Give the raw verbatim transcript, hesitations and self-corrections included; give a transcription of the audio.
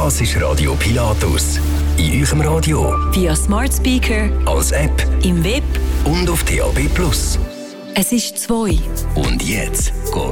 Das ist Radio Pilatus. In eurem Radio, via Smart Speaker, als App, im Web und auf D A B Plus. Es ist zwei. Und jetzt geht